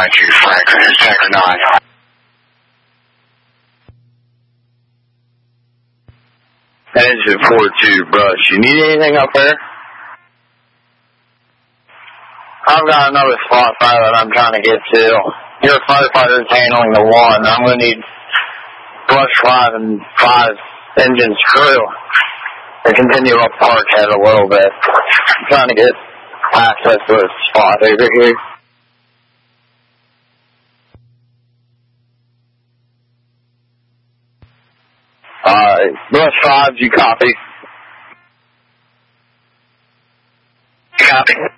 92 Franklin, is Tanker 9. Engine 42 Brush. You need anything up there? I've got another spot fire that I'm trying to get to. Your firefighter's handling the one. I'm going to need Brush 5 and 5 engines crew to continue up Parkhead a little bit. I'm trying to get access to a spot over here. Brush 5, you copy? Copy.